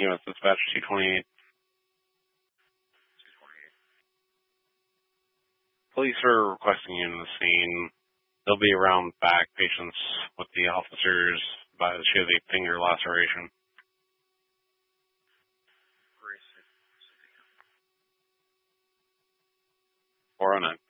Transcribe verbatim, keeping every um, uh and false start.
U S Dispatch two twenty-eight. Police are requesting you in the scene. They'll be around back. Patients with the officers by the show the finger laceration. four oh nine.